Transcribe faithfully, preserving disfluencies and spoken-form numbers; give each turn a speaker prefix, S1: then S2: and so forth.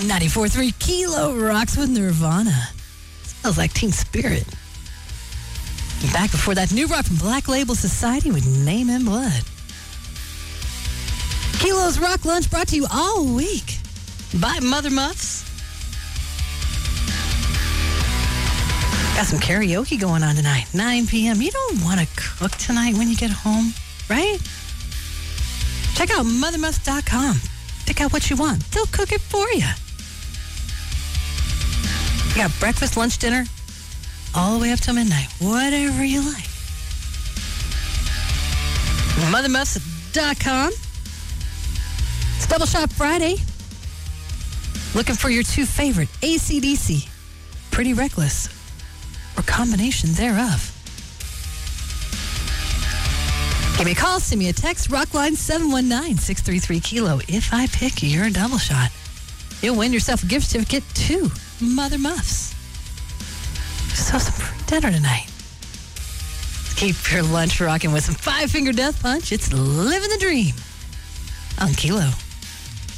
S1: ninety-four point three Kilo rocks with Nirvana. Smells like Teen Spirit. Back before that, new rock from Black Label Society with Name in Blood. Kilo's Rock Lunch brought to you all week by Mother Muffs. Got some karaoke going on tonight, nine p.m. You don't want to cook tonight when you get home, right? Check out mother muffs dot com. Pick out what you want. They'll cook it for you. You got breakfast, lunch, dinner, all the way up till midnight. Whatever you like. mother muffs dot com. It's Double Shot Friday. Looking for your two favorite, A C D C, Pretty Reckless, or combination thereof. Give me a call, send me a text, Rockline seven one nine, six three three Kilo. If I pick your Double Shot, you'll win yourself a gift certificate to Mother Muffs. Just have some free dinner tonight. Keep your lunch rocking with some Five Finger Death Punch. It's living the dream on Kilo.